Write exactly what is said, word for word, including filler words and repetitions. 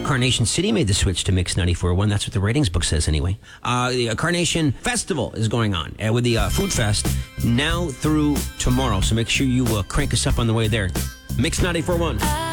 Carnation City made the switch to Mix ninety-four point one. That's what the ratings book says anyway. Uh, the uh, Carnation Festival is going on uh, with the uh, Food Fest now through tomorrow. So make sure you uh, crank us up on the way there. Mix ninety-four point one.